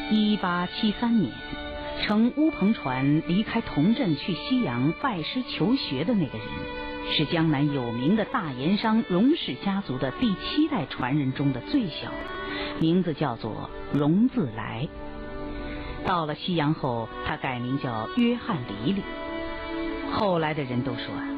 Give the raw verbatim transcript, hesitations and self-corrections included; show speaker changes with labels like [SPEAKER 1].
[SPEAKER 1] 一八七三年，乘乌篷船离开同镇去西洋拜师求学的那个人，是江南有名的大盐商荣氏家族的第七代传人中的最小的，名字叫做荣自来。到了西洋后，他改名叫约翰·里里。后来的人都说